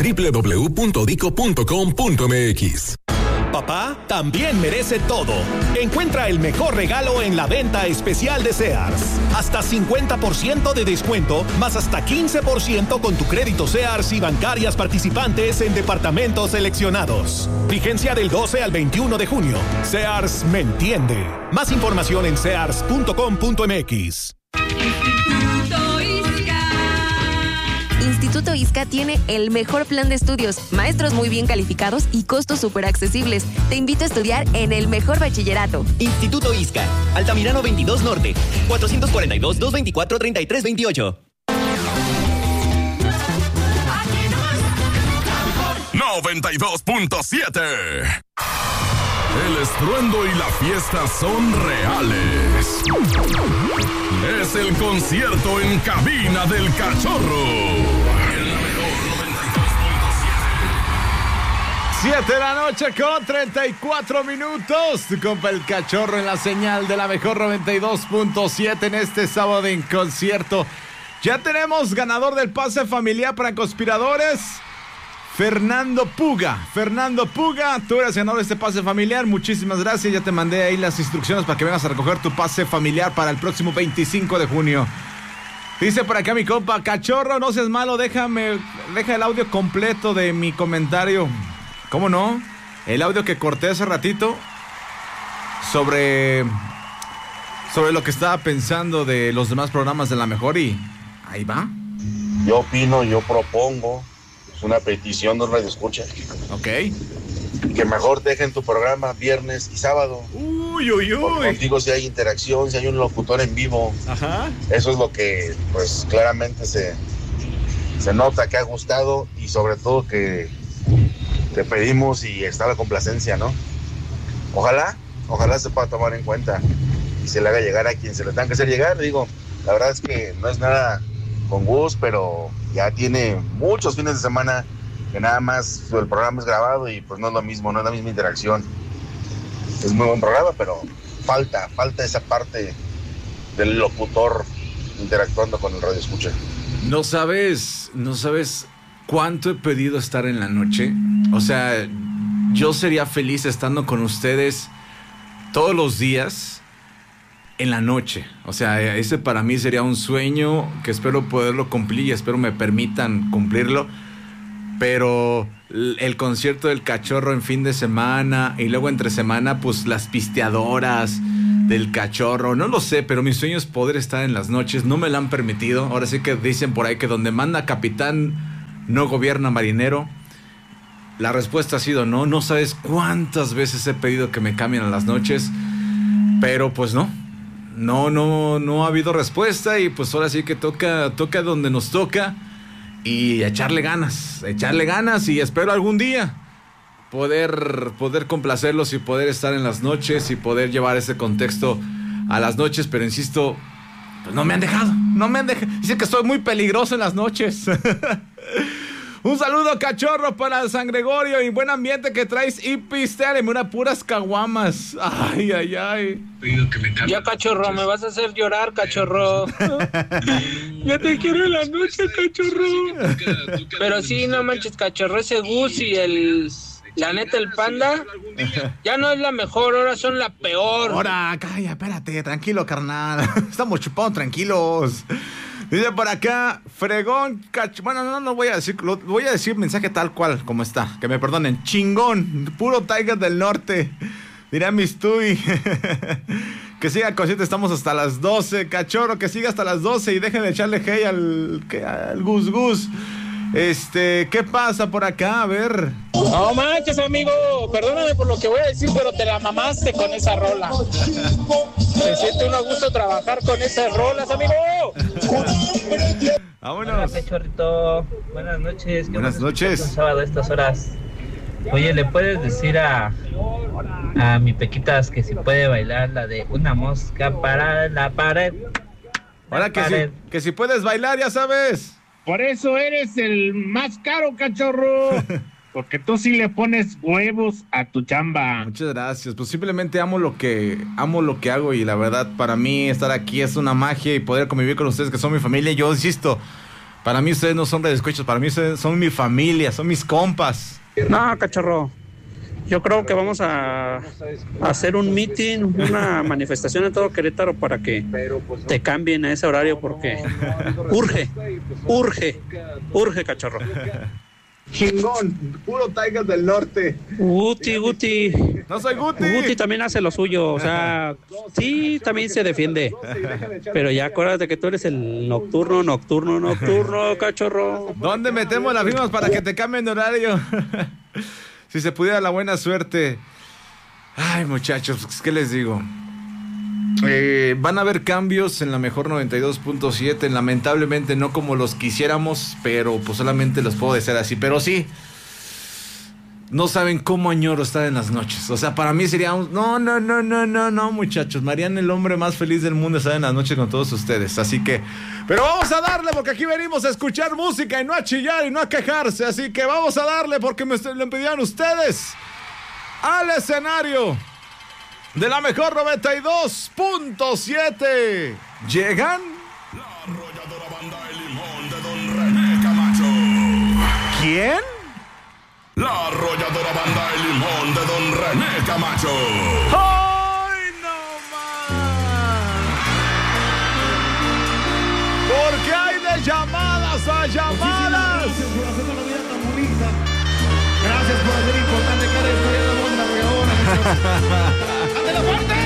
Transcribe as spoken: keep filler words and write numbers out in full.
doble u doble u doble u punto dico punto com punto eme equis. Papá también merece todo. Encuentra el mejor regalo en la venta especial de Sears. Hasta cincuenta por ciento de descuento, más hasta quince por ciento con tu crédito Sears y bancarias participantes en departamentos seleccionados. Vigencia del doce al veintiuno de junio. Sears me entiende. Más información en sears punto com punto eme equis. Instituto ISCA tiene el mejor plan de estudios, maestros muy bien calificados y costos súper accesibles. Te invito a estudiar en el mejor bachillerato. Instituto ISCA, Altamirano veintidós Norte, cuatrocientos cuarenta y dos, doscientos veinticuatro, treinta y tres veintiocho. noventa y dos punto siete. El estruendo y la fiesta son reales. Es el concierto en cabina del Cachorro. siete de la noche con treinta y cuatro minutos. Tu compa el Cachorro en la señal de la mejor noventa y dos punto siete en este sábado en concierto. Ya tenemos ganador del pase familiar para conspiradores. Fernando Puga, Fernando Puga, tú eres ganador de este pase familiar, muchísimas gracias, ya te mandé ahí las instrucciones para que vengas a recoger tu pase familiar para el próximo veinticinco de junio. Dice por acá mi compa, Cachorro, no seas malo, déjame, deja el audio completo de mi comentario. ¿Cómo no? El audio que corté hace ratito sobre, sobre lo que estaba pensando de los demás programas de La Mejor y ahí va. Yo opino, yo propongo una petición de un radioescucha. Ok. Que mejor dejen tu programa viernes y sábado. Uy, uy, uy. Porque contigo si hay interacción, si hay un locutor en vivo. Ajá. Eso es lo que, pues, claramente se, se nota que ha gustado y sobre todo que te pedimos y está la complacencia, ¿no? Ojalá, ojalá se pueda tomar en cuenta y se le haga llegar a quien se le tenga que hacer llegar. Digo, la verdad es que no es nada con Gus, pero ya tiene muchos fines de semana que nada más el programa es grabado y pues no es lo mismo, no es la misma interacción. Es muy buen programa, pero falta, falta esa parte del locutor interactuando con el radio escucha. No sabes, no sabes cuánto he pedido estar en la noche. O sea, yo sería feliz estando con ustedes todos los días en la noche. O sea, ese para mí sería un sueño que espero poderlo cumplir y espero me permitan cumplirlo. Pero el concierto del Cachorro en fin de semana y luego entre semana, pues las pisteadoras del Cachorro, no lo sé, pero mi sueño es poder estar en las noches. No me lo han permitido. Ahora sí que dicen por ahí que donde manda capitán no gobierna marinero. La respuesta ha sido no. No sabes cuántas veces he pedido que me cambien a las noches, pero pues no. No, no, no ha habido respuesta y pues ahora sí que toca, toca donde nos toca y echarle ganas, echarle ganas y espero algún día poder, poder complacerlos y poder estar en las noches y poder llevar ese contexto a las noches, pero insisto, pues no me han dejado, no me han dejado, dicen que estoy muy peligroso en las noches. Un saludo, Cachorro, para San Gregorio y buen ambiente que traes y pistearme una puras caguamas. Ay, ay, ay. Ya, Cachorro, me vas a hacer llorar, Cachorro. Ya te quiero en la noche, Cachorro. Pero sí, no manches, Cachorro, ese Gus y el... La neta, el Panda ya no es la mejor, ahora son la peor. Ahora, calla, espérate, tranquilo, carnal. Estamos chupando tranquilos. Dice por acá, fregón, cach... Bueno, no, no voy a decir, lo, voy a decir mensaje tal cual, como está. Que me perdonen, chingón, puro Tiger del Norte. Dirá mis Tui. Que siga consciente, estamos hasta las doce. Cachorro, que siga hasta las doce y dejen de echarle hey al, al Gus Gus. Este, ¿qué pasa por acá? A ver. No manches, amigo. Perdóname por lo que voy a decir, pero te la mamaste con esa rola. Se siente uno a gusto trabajar con esas rolas, amigo. Vámonos. Hola, Cachorrito. Buenas noches. ¿Qué Buenas noches. Un sábado a estas horas. Oye, ¿le puedes decir a, a mi Pequitas que si puede bailar la de una mosca para la pared? Ahora que si, que si puedes bailar, ya sabes. Por eso eres el más caro, Cachorro. Porque tú sí le pones huevos a tu chamba. Muchas gracias. Pues simplemente amo lo que amo lo que hago y la verdad para mí estar aquí es una magia y poder convivir con ustedes que son mi familia. Yo insisto, Para mí ustedes no son redescuchos, para mí ustedes son mi familia, son mis compas. No, cachorro. Yo creo que vamos a, a hacer un meeting, una manifestación en todo Querétaro para que te cambien a ese horario porque urge, urge, urge, cachorro. Chingón, puro Tigers del Norte. Guti, Guti. No soy Guti. Guti también hace lo suyo, o sea, sí, también se defiende. Pero ya acuérdate que tú eres el nocturno, nocturno, nocturno, cachorro. ¿Dónde metemos las firmas para que te cambien de horario? Si se pudiera la buena suerte. Ay, muchachos, ¿qué les digo? Eh, van a haber cambios en la mejor noventa y dos punto siete. Lamentablemente no como los quisiéramos, pero pues solamente los puedo decir así. Pero sí, no saben cómo añoro estar en las noches. O sea, para mí sería un... No, no, no, no, no, no, muchachos. Me harían el hombre más feliz del mundo estar en las noches con todos ustedes. Así que... Pero vamos a darle porque aquí venimos a escuchar música y no a chillar y no a quejarse. Así que vamos a darle porque me lo pedían ustedes. Al escenario de la mejor noventa y dos punto siete. Llegan... La arrolladora banda El Limón de Don René Camacho. ¿Quién? La arrolladora banda El Limón de Don René Camacho. ¡Ay, no más! Porque hay de llamadas a llamadas. Gracias por hacer la vida tan bonita. Gracias por hacer importante que eres estoy en la onda, porque ahora. ¡Ande la parte!